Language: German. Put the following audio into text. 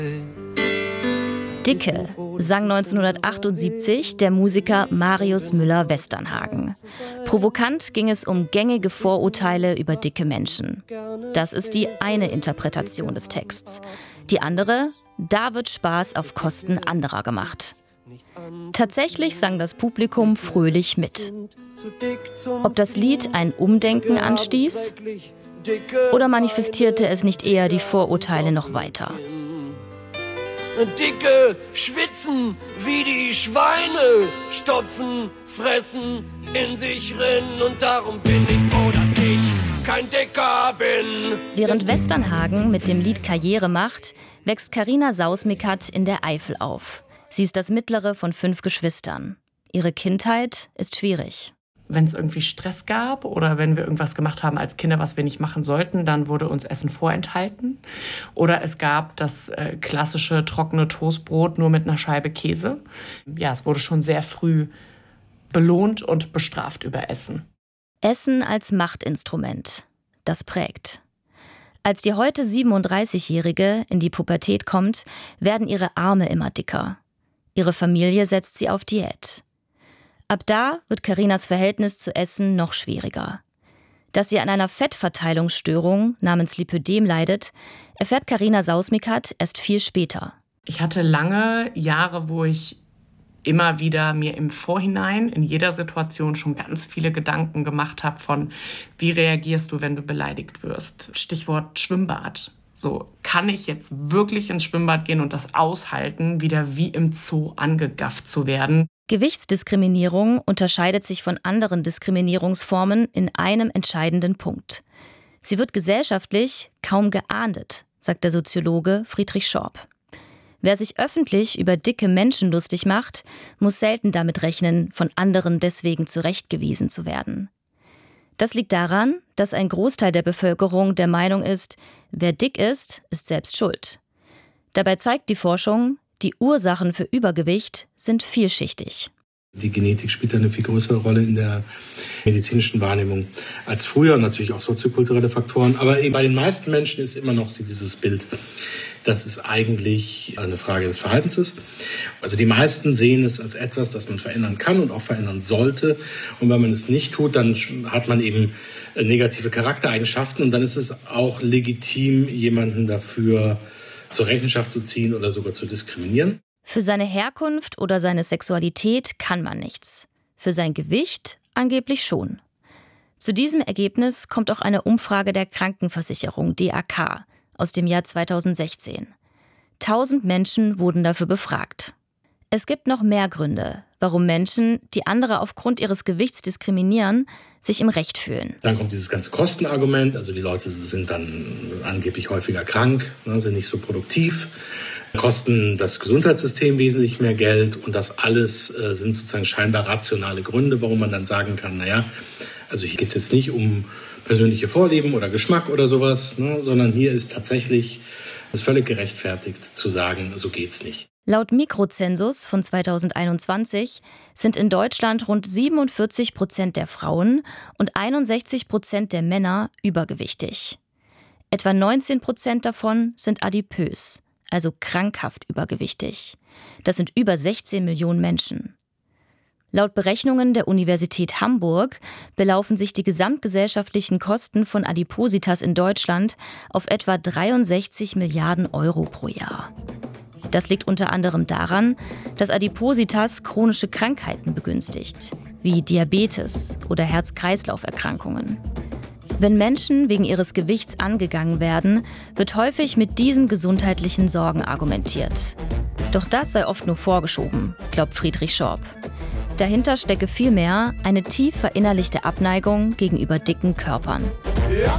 Dicke sang 1978 der Musiker Marius Müller-Westernhagen. Provokant ging es um gängige Vorurteile über dicke Menschen. Das ist die eine Interpretation des Texts. Die andere: Da wird Spaß auf Kosten anderer gemacht. Tatsächlich sang das Publikum fröhlich mit. Ob das Lied ein Umdenken anstieß oder manifestierte es nicht eher die Vorurteile noch weiter? Dicke schwitzen wie die Schweine, stopfen, fressen, in sich rennen und darum bin ich froh, dass ich kein Dicker bin. Während Westernhagen mit dem Lied Karriere macht, wächst Carina Saus-Mikkat in der Eifel auf. Sie ist das mittlere von 5 Geschwistern. Ihre Kindheit ist schwierig. Wenn es irgendwie Stress gab oder wenn wir irgendwas gemacht haben als Kinder, was wir nicht machen sollten, dann wurde uns Essen vorenthalten. Oder es gab das klassische trockene Toastbrot nur mit einer Scheibe Käse. Ja, es wurde schon sehr früh belohnt und bestraft über Essen. Essen als Machtinstrument. Das prägt. Als die heute 37-Jährige in die Pubertät kommt, werden ihre Arme immer dicker. Ihre Familie setzt sie auf Diät. Ab da wird Carinas Verhältnis zu Essen noch schwieriger. Dass sie an einer Fettverteilungsstörung namens Lipödem leidet, erfährt Carina Saus-Mikkat erst viel später. Ich hatte lange Jahre, wo ich immer wieder mir im Vorhinein in jeder Situation schon ganz viele Gedanken gemacht habe von, wie reagierst du, wenn du beleidigt wirst? Stichwort Schwimmbad. So, kann ich jetzt wirklich ins Schwimmbad gehen und das aushalten, wieder wie im Zoo angegafft zu werden? Gewichtsdiskriminierung unterscheidet sich von anderen Diskriminierungsformen in einem entscheidenden Punkt. Sie wird gesellschaftlich kaum geahndet, sagt der Soziologe Friedrich Schorb. Wer sich öffentlich über dicke Menschen lustig macht, muss selten damit rechnen, von anderen deswegen zurechtgewiesen zu werden. Das liegt daran, dass ein Großteil der Bevölkerung der Meinung ist, wer dick ist, ist selbst schuld. Dabei zeigt die Forschung, die Ursachen für Übergewicht sind vielschichtig. Die Genetik spielt eine viel größere Rolle in der medizinischen Wahrnehmung als früher, natürlich auch soziokulturelle Faktoren. Aber eben bei den meisten Menschen ist immer noch dieses Bild, dass es eigentlich eine Frage des Verhaltens ist. Also die meisten sehen es als etwas, das man verändern kann und auch verändern sollte. Und wenn man es nicht tut, dann hat man eben negative Charaktereigenschaften. Und dann ist es auch legitim, jemanden dafür zur Rechenschaft zu ziehen oder sogar zu diskriminieren. Für seine Herkunft oder seine Sexualität kann man nichts. Für sein Gewicht angeblich schon. Zu diesem Ergebnis kommt auch eine Umfrage der Krankenversicherung DAK aus dem Jahr 2016. 1000 Menschen wurden dafür befragt. Es gibt noch mehr Gründe, warum Menschen, die andere aufgrund ihres Gewichts diskriminieren, sich im Recht fühlen. Dann kommt dieses ganze Kostenargument. Also die Leute sind dann angeblich häufiger krank, sind nicht so produktiv, kosten das Gesundheitssystem wesentlich mehr Geld. Und das alles sind sozusagen scheinbar rationale Gründe, warum man dann sagen kann, also hier geht es jetzt nicht um persönliche Vorlieben oder Geschmack oder sowas, sondern hier ist tatsächlich es völlig gerechtfertigt zu sagen, so geht's nicht. Laut Mikrozensus von 2021 sind in Deutschland rund 47% der Frauen und 61% der Männer übergewichtig. Etwa 19% davon sind adipös, also krankhaft übergewichtig. Das sind über 16 Millionen Menschen. Laut Berechnungen der Universität Hamburg belaufen sich die gesamtgesellschaftlichen Kosten von Adipositas in Deutschland auf etwa 63 Milliarden Euro pro Jahr. Das liegt unter anderem daran, dass Adipositas chronische Krankheiten begünstigt, wie Diabetes oder Herz-Kreislauf-Erkrankungen. Wenn Menschen wegen ihres Gewichts angegangen werden, wird häufig mit diesen gesundheitlichen Sorgen argumentiert. Doch das sei oft nur vorgeschoben, glaubt Friedrich Schorb. Dahinter stecke vielmehr eine tief verinnerlichte Abneigung gegenüber dicken Körpern. Ja,